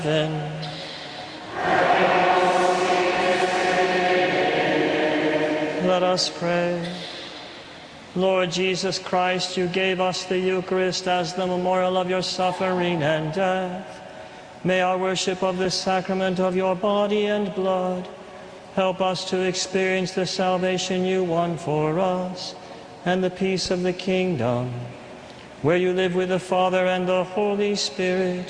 heaven. Let us pray. Lord Jesus Christ, you gave us the Eucharist as the memorial of your suffering and death. May our worship of this sacrament of your body and blood help us to experience the salvation you won for us and the peace of the kingdom, where you live with the Father and the Holy Spirit,